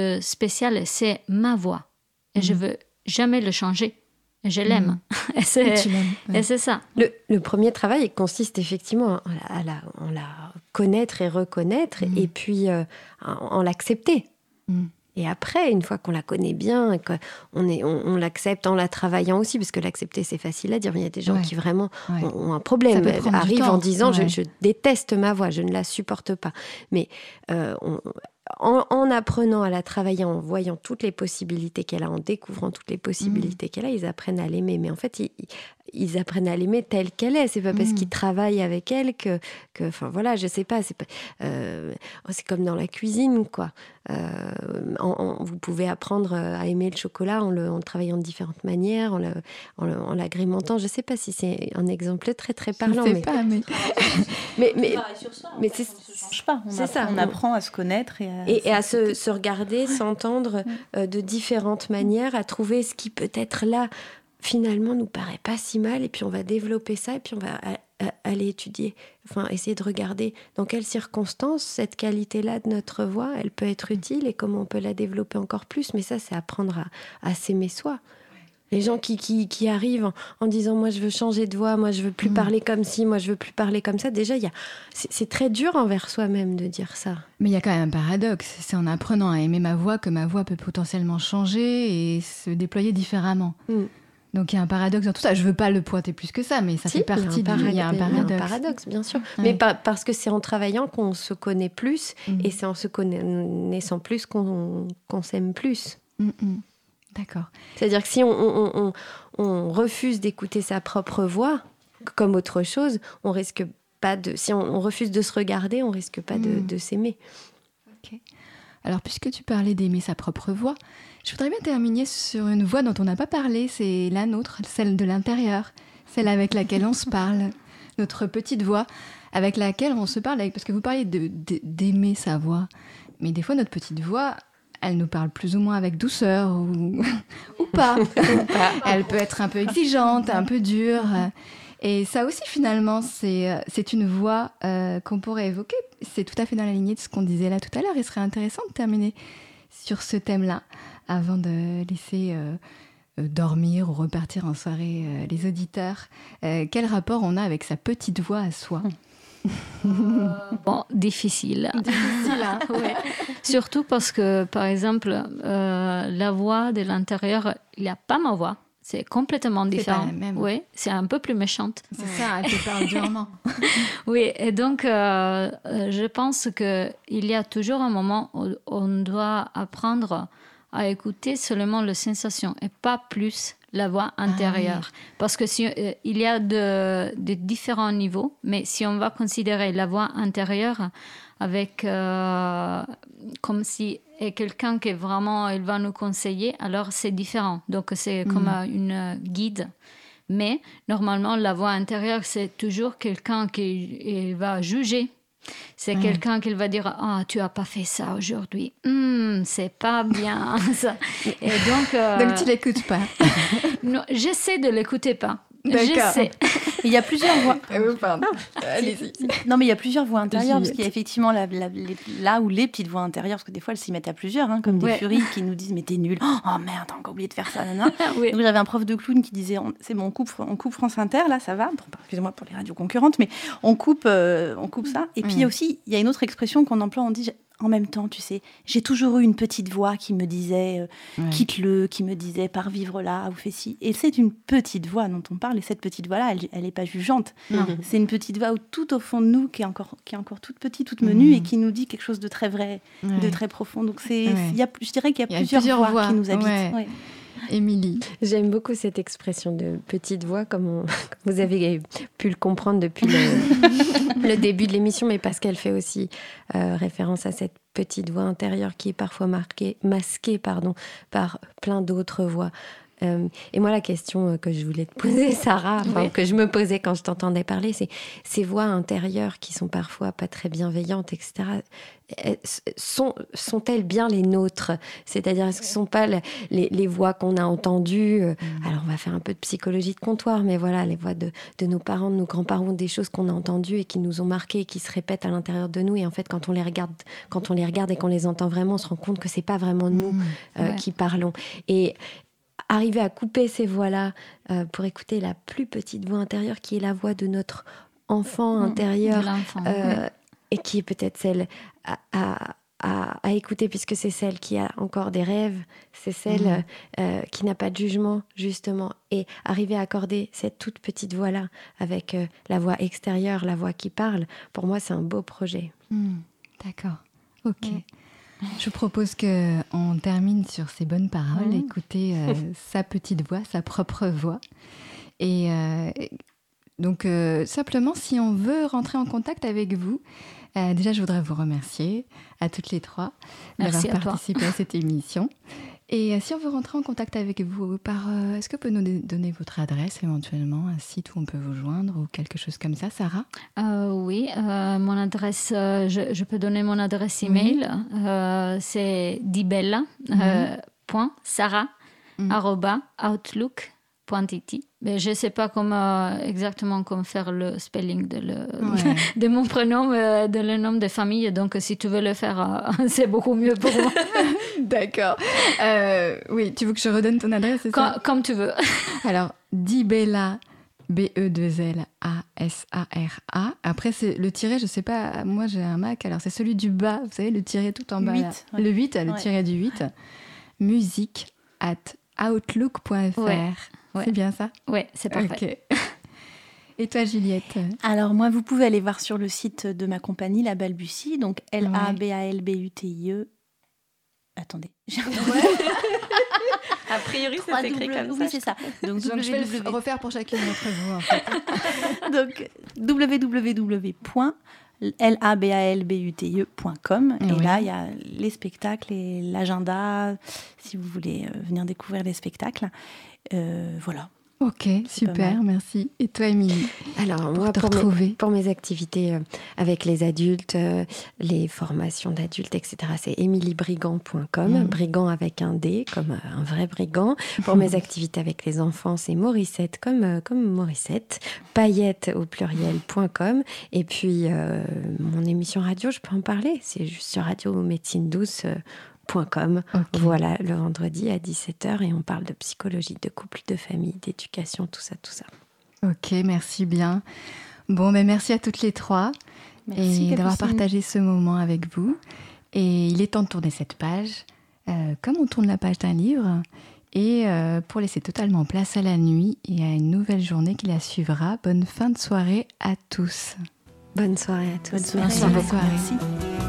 spécial, c'est ma voix. Et je veux jamais le changer. Je l'aime. Et c'est ça. Le premier travail consiste effectivement à la connaître et reconnaître, et puis en l'accepter. Et après, une fois qu'on la connaît bien, on l'accepte en la travaillant aussi, parce que l'accepter, c'est facile à dire. Il y a des gens qui vraiment ont un problème, arrivent en disant je déteste ma voix, je ne la supporte pas. Mais en apprenant à la travailler, en voyant toutes les possibilités qu'elle a, en découvrant toutes les possibilités qu'elle a, ils apprennent à l'aimer. Mais en fait, ils apprennent à l'aimer telle qu'elle est. C'est pas parce qu'ils travaillent avec elle que enfin voilà, je sais pas. C'est comme dans la cuisine, quoi. Vous pouvez apprendre à aimer le chocolat en le travaillant de différentes manières, en l'agrémentant. Je sais pas si c'est un exemple très très parlant. Je sais pas, mais c'est change pas. On apprend à se connaître et à se regarder, s'entendre de différentes manières, à trouver ce qui peut être là finalement nous paraît pas si mal, et puis on va développer ça, et puis on va aller étudier, enfin essayer de regarder dans quelles circonstances cette qualité-là de notre voix, elle peut être utile, et comment on peut la développer encore plus. Mais ça, c'est apprendre à s'aimer soi. Les gens qui arrivent en disant « moi je veux changer de voix, moi je veux plus parler comme ci, moi je veux plus parler comme ça », déjà c'est très dur envers soi-même de dire ça. Mais il y a quand même un paradoxe, c'est en apprenant à aimer ma voix que ma voix peut potentiellement changer et se déployer différemment. Donc il y a un paradoxe dans tout ça. Je ne veux pas le pointer plus que ça, mais ça fait partie il y a un paradoxe. Il y a un paradoxe, bien sûr. Mais parce que c'est en travaillant qu'on se connaît plus, et c'est en se connaissant plus qu'on s'aime plus. D'accord. C'est-à-dire que si on refuse d'écouter sa propre voix comme autre chose, on risque pas de... Si on refuse de se regarder, on risque pas de s'aimer. Ok. Alors, puisque tu parlais d'aimer sa propre voix, je voudrais bien terminer sur une voix dont on n'a pas parlé, c'est la nôtre, celle de l'intérieur, celle avec laquelle on se parle, notre petite voix avec laquelle on se parle, parce que vous parlez d'aimer sa voix, mais des fois notre petite voix, elle nous parle plus ou moins avec douceur ou pas. Elle peut être un peu exigeante, un peu dure. Et ça aussi, finalement, c'est une voix qu'on pourrait évoquer. C'est tout à fait dans la lignée de ce qu'on disait là tout à l'heure. Il serait intéressant de terminer sur ce thème-là avant de laisser dormir ou repartir en soirée les auditeurs. Quel rapport on a avec sa petite voix à soi ? Bon, difficile. Difficile, hein, ouais. Surtout parce que, par exemple, la voix de l'intérieur, il n'y a pas ma voix. C'est complètement différent. C'est pas la même. Oui, c'est un peu plus méchante. C'est ça, elle te parle durement. Oui, et donc, je pense qu'il y a toujours un moment où on doit apprendre à écouter seulement les sensations et pas plus la voix intérieure. Parce que il y a de différents niveaux, mais si on va considérer la voix intérieure avec comme si est quelqu'un qui vraiment il va nous conseiller, alors c'est différent. Donc c'est comme une guide. Mais normalement, la voix intérieure, c'est toujours quelqu'un qui va juger. C'est quelqu'un qui va dire « Ah, tu n'as pas fait ça aujourd'hui. C'est pas bien. » Et donc tu ne l'écoutes pas. Non, j'essaie de ne l'écouter pas. D'accord. J'essaie. Il y a plusieurs voix. Pardon. Allez-y. Non, mais il y a plusieurs voix intérieures, parce qu'il y a effectivement là où les petites voix intérieures, parce que des fois elles s'y mettent à plusieurs, comme des furies qui nous disent « Mais t'es nul. Oh merde, t'as encore oublié de faire ça. » Oui. Donc j'avais un prof de clown qui disait « C'est bon, on coupe France Inter, là, ça va. » Excusez-moi pour les radios concurrentes, mais on coupe ça. Et puis aussi, il y a une autre expression qu'on emploie, on dit « En même temps, tu sais, j'ai toujours eu une petite voix qui me disait quitte-le, qui me disait pars vivre là ou fais ci. » Et c'est une petite voix dont on parle, et cette petite voix-là, elle n'est pas jugeante. C'est une petite voix tout au fond de nous qui est encore toute petite, toute menue, et qui nous dit quelque chose de très vrai, de très profond. Donc je dirais qu'il y a plusieurs voix qui nous habitent. Ouais. Émilie. J'aime beaucoup cette expression de petite voix, comme vous avez pu le comprendre depuis le début de l'émission, mais parce qu'elle fait aussi référence à cette petite voix intérieure qui est parfois masquée par plein d'autres voix. Et moi, la question que je voulais te poser, Sarah, que je me posais quand je t'entendais parler, c'est ces voix intérieures qui sont parfois pas très bienveillantes, etc. Sont-elles bien les nôtres ? C'est-à-dire, est-ce que ce ne sont pas les voix qu'on a entendues Alors, on va faire un peu de psychologie de comptoir, mais voilà, les voix de nos parents, de nos grands-parents, des choses qu'on a entendues et qui nous ont marquées et qui se répètent à l'intérieur de nous. Et en fait, quand on les regarde et qu'on les entend vraiment, on se rend compte que c'est pas vraiment nous qui parlons. Et arriver à couper ces voix-là pour écouter la plus petite voix intérieure qui est la voix de notre enfant intérieur, et qui est peut-être celle à écouter, puisque c'est celle qui a encore des rêves, c'est celle qui n'a pas de jugement, justement. Et arriver à accorder cette toute petite voix-là avec la voix extérieure, la voix qui parle, pour moi, c'est un beau projet. D'accord, ok. Je propose qu'on termine sur ces bonnes paroles, écouter sa petite voix, sa propre voix. Et donc, simplement, si on veut rentrer en contact avec vous, déjà, je voudrais vous remercier à toutes les trois d'avoir participé à cette émission. Et si on veut rentrer en contact avec vous, est-ce que vous pouvez nous donner votre adresse, éventuellement, un site où on peut vous joindre ou quelque chose comme ça, Sarah ? Oui, mon adresse, je peux donner mon adresse email. C'est dibella.sarah@outlook.it. Mais je ne sais pas exactement comment faire le spelling de mon prénom, de le nom de famille. Donc, si tu veux le faire, c'est beaucoup mieux pour moi. D'accord. Oui, tu veux que je redonne ton adresse, c'est ça ? Comme tu veux. Alors, Dibella, B-E-2-L-A-S-A-R-A. Après, c'est le tiret, je ne sais pas, moi j'ai un Mac, alors c'est celui du bas, vous savez, le tiret tout en bas. 8, là. Le 8, le tiret du 8. musique@outlook.fr. Ouais. C'est bien ça ? Oui, c'est parfait. Okay. Et toi, Juliette ? Alors, moi, vous pouvez aller voir sur le site de ma compagnie, La Balbutie, donc LABALBUTIE. Attendez. A priori, ça s'écrit comme ça. Oui, c'est ça. Donc je vais le refaire pour chacune d'entre vous, en fait. Donc, www.labalbutie.com. Et là, il y a les spectacles et l'agenda, si vous voulez venir découvrir les spectacles. Voilà. Ok, super, merci. Et toi, Émilie ? Alors, moi, pour mes activités avec les adultes, les formations d'adultes, etc., c'est emiliebrigand.com, brigand avec un D, comme un vrai brigand. Pour mes activités avec les enfants, c'est Morissette, comme Morissette, paillettes au pluriel.com. Et puis, mon émission radio, je peux en parler, c'est juste sur Radio Médecine Douce. .com. Okay. Voilà, le vendredi à 17h, et on parle de psychologie, de couple, de famille, d'éducation, tout ça. Ok, merci bien. Bon, merci à toutes les trois et d'avoir partagé ce moment avec vous. Et il est temps de tourner cette page, comme on tourne la page d'un livre, et pour laisser totalement place à la nuit et à une nouvelle journée qui la suivra. Bonne fin de soirée à tous. Bonne soirée à tous. Bonne soirée. Merci.